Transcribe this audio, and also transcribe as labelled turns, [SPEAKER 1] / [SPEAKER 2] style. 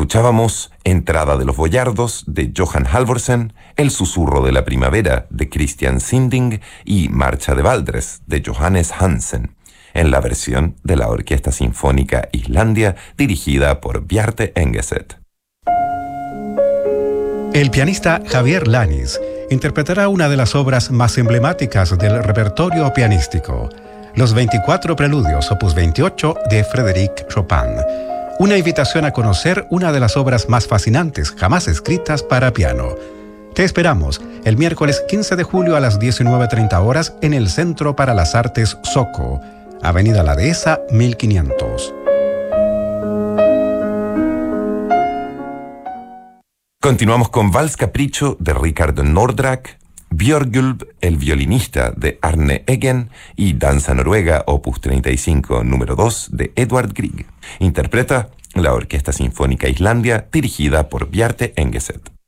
[SPEAKER 1] Escuchábamos Entrada de los Boyardos de Johan Halvorsen, El Susurro de la Primavera de Christian Sinding y Marcha de Valdres de Johannes Hansen, en la versión de la Orquesta Sinfónica Islandia dirigida por Bjarte Engeset.
[SPEAKER 2] El pianista Javier Lanis interpretará una de las obras más emblemáticas del repertorio pianístico, los 24 Preludios opus 28 de Frédéric Chopin. Una invitación a conocer una de las obras más fascinantes jamás escritas para piano. Te esperamos el miércoles 15 de julio a las 19:30 horas en el Centro para las Artes Soco, Avenida La Dehesa 1500.
[SPEAKER 1] Continuamos con Vals Capricho de Richard Nordraak, Björgulv, el violinista de Arne Eggen y Danza Noruega opus 35 número 2 de Edvard Grieg. Interpreta la Orquesta Sinfónica Islandia dirigida por Bjarte Engeset.